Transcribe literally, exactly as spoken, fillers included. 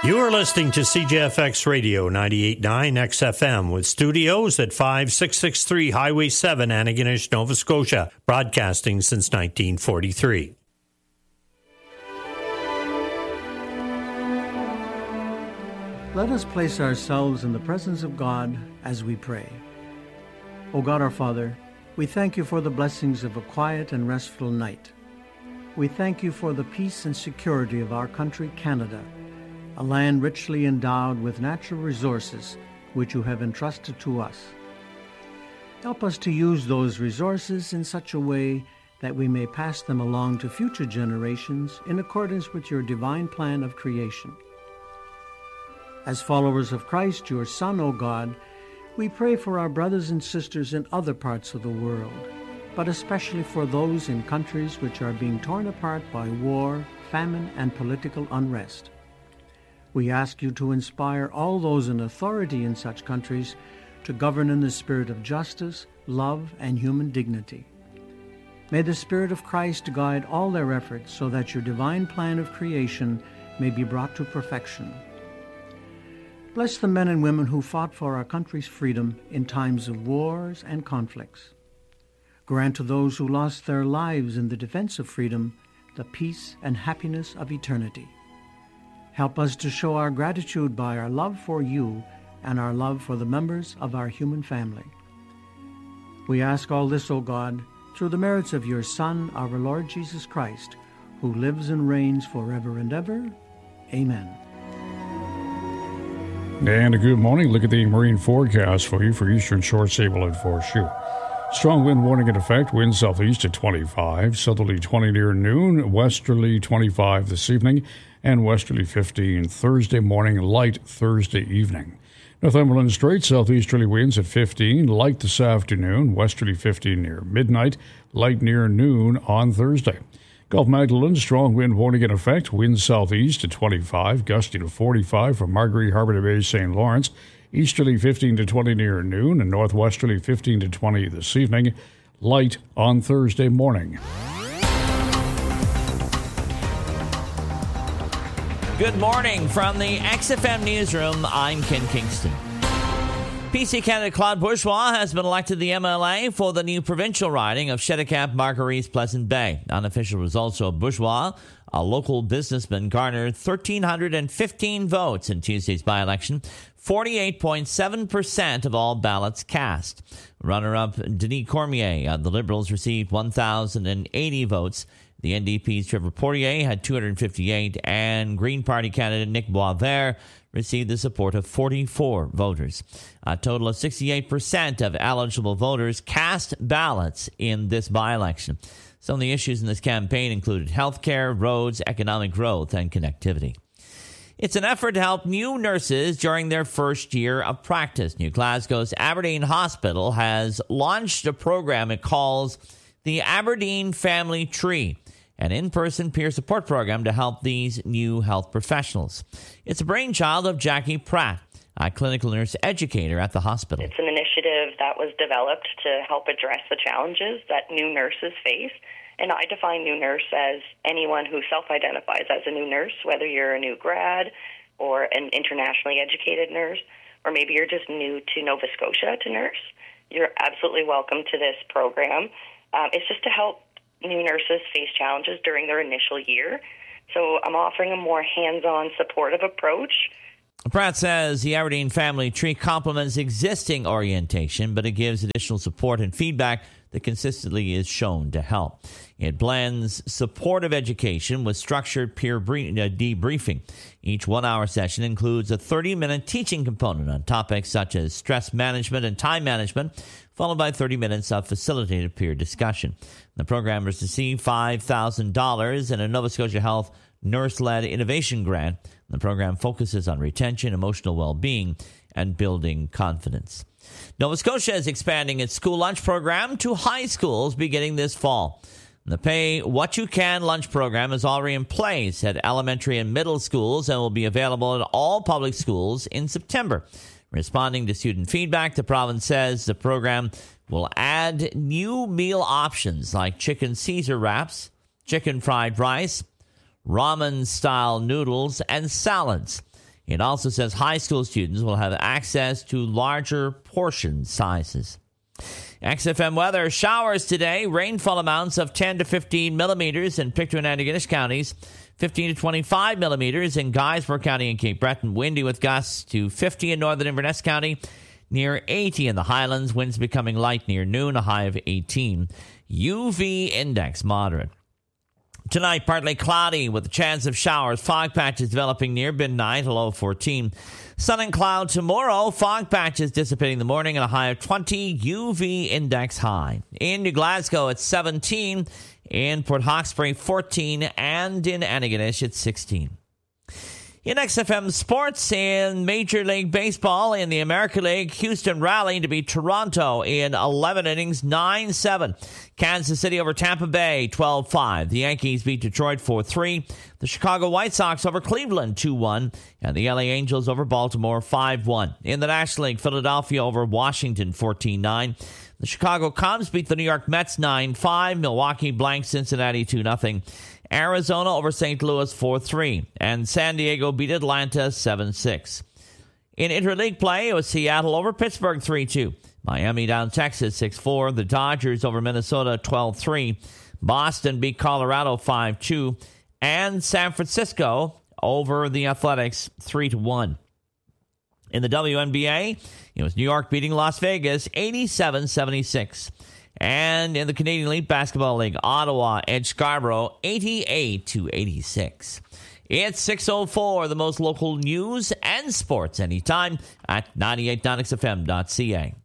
You are listening to C J F X Radio ninety-eight point nine X F M with studios at five six six three Highway seven, Antigonish, Nova Scotia, broadcasting since nineteen forty-three. Let us place ourselves in the presence of God as we pray. O God our Father, we thank you for the blessings of a quiet and restful night. We thank you for the peace and security of our country, Canada, a land richly endowed with natural resources which you have entrusted to us. Help us to use those resources in such a way that we may pass them along to future generations in accordance with your divine plan of creation. As followers of Christ, your Son, O God, we pray for our brothers and sisters in other parts of the world, but especially for those in countries which are being torn apart by war, famine, and political unrest. We ask you to inspire all those in authority in such countries to govern in the spirit of justice, love, and human dignity. May the Spirit of Christ guide all their efforts so that your divine plan of creation may be brought to perfection. Bless the men and women who fought for our country's freedom in times of wars and conflicts. Grant to those who lost their lives in the defense of freedom the peace and happiness of eternity. Help us to show our gratitude by our love for you and our love for the members of our human family. We ask all this, O God, through the merits of your Son, our Lord Jesus Christ, who lives and reigns forever and ever. Amen. And a good morning. Look at the marine forecast for you for eastern shore, Sable and Foreshore. Strong wind warning in effect. Wind southeast at twenty-five, southerly twenty near noon, westerly twenty-five this evening, and westerly fifteen Thursday morning, light Thursday evening. Northumberland Strait, southeasterly winds at fifteen, light this afternoon, westerly fifteen near midnight, light near noon on Thursday. Gulf Magdalene, strong wind warning in effect, wind southeast at twenty-five, gusty to forty-five from Marguerite Harbor to Bay Saint Lawrence, easterly fifteen to twenty near noon, and northwesterly fifteen to twenty this evening, light on Thursday morning. Good morning from the X F M Newsroom. I'm Ken Kingston. P C candidate Claude Bourgeois has been elected the M L A for the new provincial riding of Shetticamp, Marguerite, Pleasant Bay. Unofficial results show Bourgeois, a local businessman, garnered one thousand three hundred fifteen votes in Tuesday's by-election, forty-eight point seven percent of all ballots cast. Runner-up Denis Cormier of the Liberals received one thousand eighty votes. The N D P's Trevor Poirier had two hundred fifty-eight, and Green Party candidate Nick Boisvert received the support of forty-four voters. A total of sixty-eight percent of eligible voters cast ballots in this by-election. Some of the issues in this campaign included healthcare, roads, economic growth, and connectivity. It's an effort to help new nurses during their first year of practice. New Glasgow's Aberdeen Hospital has launched a program it calls the Aberdeen Family Tree, an in-person peer support program to help these new health professionals. It's a brainchild of Jackie Pratt, a clinical nurse educator at the hospital. It's an initiative that was developed to help address the challenges that new nurses face. And I define new nurse as anyone who self-identifies as a new nurse, whether you're a new grad or an internationally educated nurse, or maybe you're just new to Nova Scotia to nurse. You're absolutely welcome to this program. Um, it's just to help new nurses face challenges during their initial year. So I'm offering a more hands-on, supportive approach. Pratt says the Aberdeen Family Tree complements existing orientation, but it gives additional support and feedback that consistently is shown to help. It blends supportive education with structured peer debriefing. Each one-hour session includes a thirty-minute teaching component on topics such as stress management and time management, followed by thirty minutes of facilitated peer discussion. The programmers receive five thousand dollars in a Nova Scotia Health nurse-led innovation grant. The program focuses on retention, emotional well-being, and building confidence. Nova Scotia is expanding its school lunch program to high schools beginning this fall. The Pay What You Can lunch program is already in place at elementary and middle schools and will be available in all public schools in September. Responding to student feedback, the province says the program will add new meal options like chicken Caesar wraps, chicken fried rice, ramen-style noodles, and salads. It also says high school students will have access to larger portion sizes. X F M weather, showers today, rainfall amounts of ten to fifteen millimeters in Pictou and Antigonish counties, fifteen to twenty-five millimeters in Guysborough County and Cape Breton, windy with gusts to fifty in northern Inverness County, near eighty in the Highlands, winds becoming light near noon, a high of eighteen. U V index moderate. Tonight, partly cloudy with a chance of showers. Fog patches developing near midnight, a low of fourteen. Sun and cloud tomorrow. Fog patches dissipating in the morning and a high of twenty. U V index high. In New Glasgow, it's seventeen. In Port Hawkesbury, fourteen. And in Antigonish, it's sixteen. In X F M sports, in Major League Baseball, in the American League, Houston rallied to beat Toronto in eleven innings, nine seven. Kansas City over Tampa Bay, twelve five. The Yankees beat Detroit four three. The Chicago White Sox over Cleveland, two one. And the L A Angels over Baltimore, five one. In the National League, Philadelphia over Washington, fourteen nine. The Chicago Cubs beat the New York Mets, nine five. Milwaukee blanked Cincinnati, two nothing. Arizona over Saint Louis, four three. And San Diego beat Atlanta, seven six. In interleague play, it was Seattle over Pittsburgh, three two. Miami down Texas, six four. The Dodgers over Minnesota, twelve three. Boston beat Colorado, five two. And San Francisco over the Athletics, three to one. In the W N B A, it was New York beating Las Vegas, eighty-seven seventy-six. And in the Canadian Elite Basketball League, Ottawa edged Scarborough eighty-eight to eighty-six. It's six oh four, the most local news and sports anytime at nine eight nine X F M dot C A.